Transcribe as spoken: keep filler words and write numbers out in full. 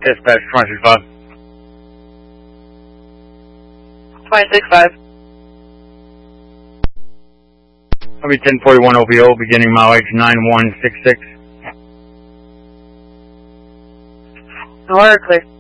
Dispatch twenty-six five. twenty-six five. I'll be ten forty-one O V O, beginning mile H nine one six six. Order clear.